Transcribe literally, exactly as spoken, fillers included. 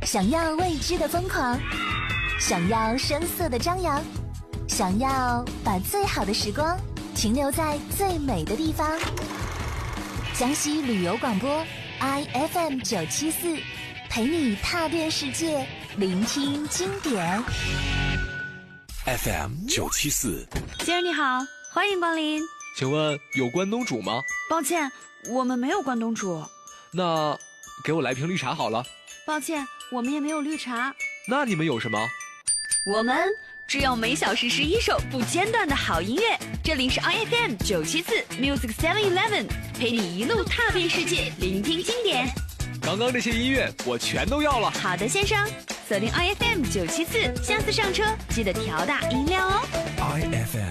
想要未知的疯狂，想要声色的张扬，想要把最好的时光停留在最美的地方。江西旅游广播 I F M 九七四，陪你踏遍世界，聆听经典。 F M 九七四， 先生你好，欢迎光临。 请问有关东煮吗？ 抱歉，我们没有关东煮。 那给我来瓶绿茶好了。 抱歉，我们也没有绿茶。 那你们有什么？ 我们只有每小时十一首不间断的好音乐。这里是 I F M 九七四 Music Seven Eleven， 陪你一路踏遍世界，聆听经典。 刚刚这些音乐我全都要了。 好的，先生，锁定 I F M 九七四，下次上车记得调大音量哦。 I F M